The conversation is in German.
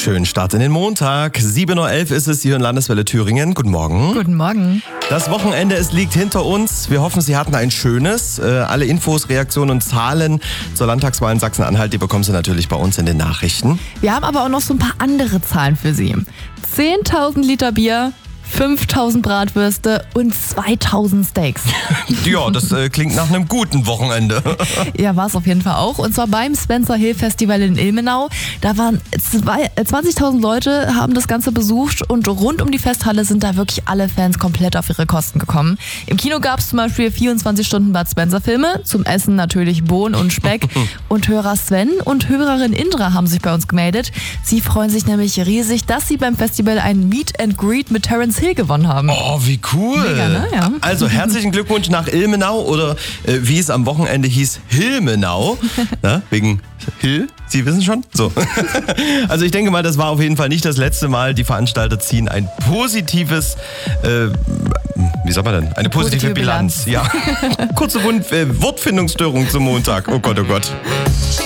Schönen Start in den Montag. 7.11 Uhr ist es hier in Landeswelle Thüringen. Guten Morgen. Guten Morgen. Das Wochenende, es liegt hinter uns. Wir hoffen, Sie hatten ein schönes. Alle Infos, Reaktionen und Zahlen zur Landtagswahl in Sachsen-Anhalt, die bekommen Sie natürlich bei uns in den Nachrichten. Wir haben aber auch noch so ein paar andere Zahlen für Sie. 10.000 Liter Bier, 5.000 Bratwürste und 2.000 Steaks. Ja, das klingt nach einem guten Wochenende. Ja, war es auf jeden Fall auch. Und zwar beim Spencer Hill Festival in Ilmenau. Da waren 20.000 Leute, haben das Ganze besucht und rund um die Festhalle sind da wirklich alle Fans komplett auf ihre Kosten gekommen. Im Kino gab es zum Beispiel 24 Stunden Bud Spencer Filme, zum Essen natürlich Bohnen und Speck. Und Hörer Sven und Hörerin Indra haben sich bei uns gemeldet. Sie freuen sich nämlich riesig, dass sie beim Festival ein Meet and Greet mit Terence Hill gewonnen haben. Oh, wie cool. Mega, ne? Ja. Also herzlichen Glückwunsch nach Ilmenau oder wie es am Wochenende hieß, Hilmenau. Na, wegen Hill, Sie wissen schon? So. Also ich denke mal, das war auf jeden Fall nicht das letzte Mal. Die Veranstalter ziehen ein positives, wie sagt man denn? Eine positive Bilanz. Ja. Kurze Wortfindungsstörung zum Montag. Oh Gott, oh Gott.